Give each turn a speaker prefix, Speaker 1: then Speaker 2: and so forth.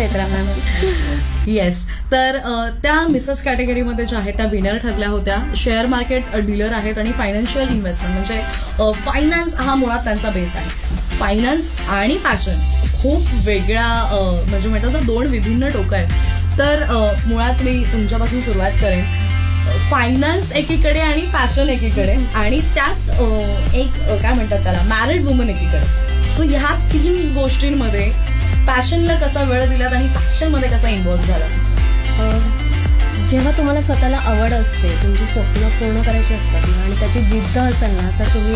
Speaker 1: मित्रांना.
Speaker 2: येस. तर त्या मिसेस कॅटेगरीमध्ये ज्या आहेत त्या विनर ठरल्या होत्या. शेअर मार्केट डीलर आहेत आणि फायनान्शियल इन्व्हेस्टमेंट म्हणजे फायनान्स हा मुळात त्यांचा बेस आहे. फायनान्स आणि फॅशन खूप वेगळ्या म्हणजे म्हणतात ना दोन विभिन्न टोकं आहेत. तर मुळात मी तुमच्यापासून सुरुवात करेन. फायनान्स एकीकडे आणि फॅशन एकीकडे आणि त्यात एक काय म्हणतात त्याला मॅरिड वुमन एकीकडे. सो ह्या 3 गोष्टींमध्ये फॅशनला कसा वेळ दिलात आणि फॅशनमध्ये कसा इन्व्हॉल्व्ह झाला?
Speaker 1: जेव्हा तुम्हाला स्वतःला आवड असते, तुमची स्वप्न पूर्ण करायची असतात ना आणि त्याची जिद्द असेल ना, तर तुम्ही